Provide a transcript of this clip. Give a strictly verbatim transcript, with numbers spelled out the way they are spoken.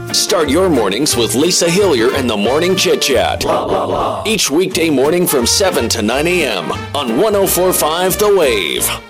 Start your mornings with Lisa Hillier and the Morning Chit Chat. Each weekday morning from seven to nine a.m. on one oh four point five The Wave.